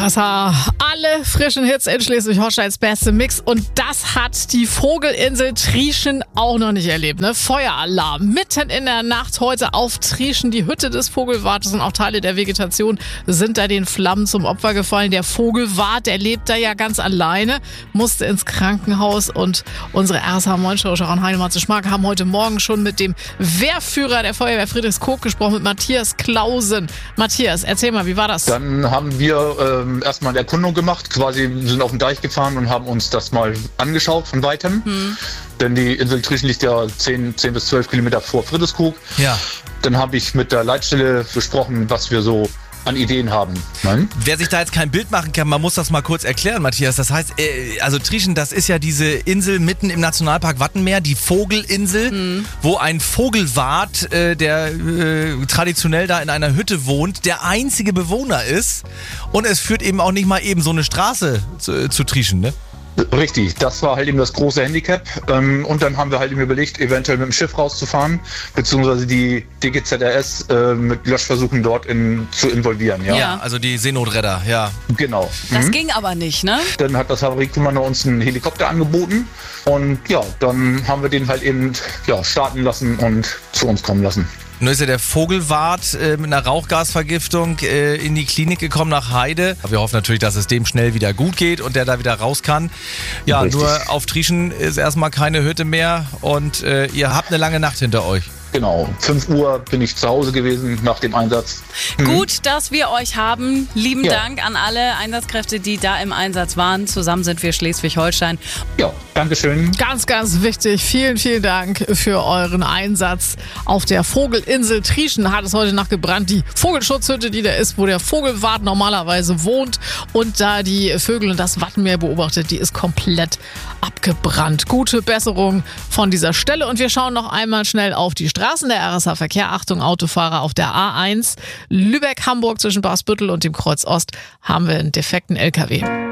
RSH, alle frischen Hits in Schleswig-Holsteins beste Mix. Und das hat die Vogelinsel Trieschen auch noch nicht erlebt. Ne? Feueralarm mitten in der Nacht heute auf Trieschen. Die Hütte des Vogelwartes und auch Teile der Vegetation sind da den Flammen zum Opfer gefallen. Der Vogelwart, der lebt da ja ganz alleine, musste ins Krankenhaus. Und unsere RSH-Moin-Show, Sharon Heinemann zu Schmark, haben heute Morgen schon mit dem Wehrführer der Feuerwehr Friedrichskoog gesprochen, mit Matthias Clausen. Matthias, erzähl mal, wie war das? Dann haben wir erstmal eine Erkundung gemacht, quasi sind auf den Deich gefahren und haben uns das mal angeschaut von Weitem. Denn die Insel Trieschen liegt ja 10 bis 12 Kilometer vor Friedrichskoog. Ja. Dann habe ich mit der Leitstelle besprochen, was wir so an Ideen haben. Nein? Wer sich da jetzt kein Bild machen kann, man muss das mal kurz erklären, Matthias. Das heißt, also Trieschen, das ist ja diese Insel mitten im Nationalpark Wattenmeer, die Vogelinsel, wo ein Vogelwart, der traditionell da in einer Hütte wohnt, der einzige Bewohner ist. Und es führt eben auch nicht mal eben so eine Straße zu Trieschen, ne? Richtig, das war halt eben das große Handicap. Und dann haben wir halt eben überlegt, eventuell mit dem Schiff rauszufahren, beziehungsweise die DGZRS mit Löschversuchen dort zu involvieren. Ja, also die Seenotretter, ja. Genau. Das ging aber nicht, ne? Dann hat das Havariekommando uns einen Helikopter angeboten und ja, dann haben wir den halt eben starten lassen und zu uns kommen lassen. Nun ist ja der Vogelwart mit einer Rauchgasvergiftung in die Klinik gekommen nach Heide. Wir hoffen natürlich, dass es dem schnell wieder gut geht und der da wieder raus kann. Ja, richtig. Nur auf Trieschen ist erstmal keine Hütte mehr und ihr habt eine lange Nacht hinter euch. Genau, 5 Uhr bin ich zu Hause gewesen nach dem Einsatz. Gut, dass wir euch haben. Lieben Dank an alle Einsatzkräfte, die da im Einsatz waren. Zusammen sind wir Schleswig-Holstein. Ja, Dankeschön. Ganz, ganz wichtig. Vielen, vielen Dank für euren Einsatz. Auf der Vogelinsel Trieschen hat es heute Nacht gebrannt. Die Vogelschutzhütte, die da ist, wo der Vogelwart normalerweise wohnt und da die Vögel und das Wattenmeer beobachtet, die ist komplett abgebrannt. Gute Besserung von dieser Stelle. Und wir schauen noch einmal schnell auf die Straßen der RSH-Verkehr. Achtung, Autofahrer auf der A1 Lübeck-Hamburg zwischen Basbüttel und dem Kreuz Ost haben wir einen defekten LKW.